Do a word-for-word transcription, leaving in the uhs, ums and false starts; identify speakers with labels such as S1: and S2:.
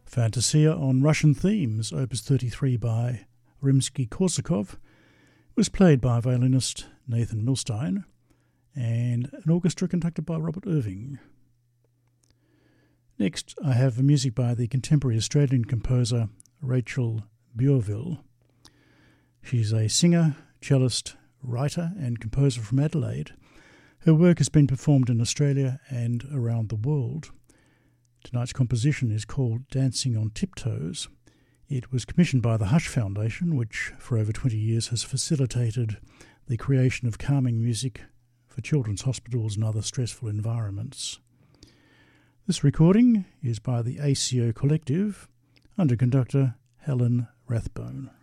S1: Fantasia on Russian Themes, Opus thirty-three by Rimsky-Korsakov, was played by violinist Nathan Milstein and an orchestra conducted by Robert Irving. Next, I have music by the contemporary Australian composer Rachel Burville. She's a singer, cellist, writer and composer from Adelaide. Her work has been performed in Australia and around the world. Tonight's composition is called Dancing on Tiptoes. It was commissioned by the Hush Foundation, which for over twenty years has facilitated the creation of calming music for children's hospitals and other stressful environments. This recording is by the A C O Collective under conductor Helen Rathbone.